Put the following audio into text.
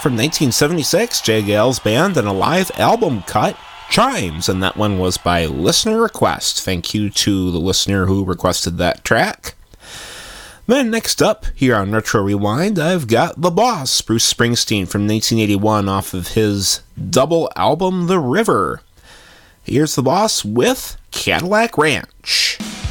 from 1976, Jay Gale's band and a live album cut, Chimes, and that one was by listener request. Thank you to the listener who requested that track. Then next up, here on Retro Rewind, I've got The Boss, Bruce Springsteen from 1981 off of his double album, The River. Here's The Boss with Cadillac Ranch.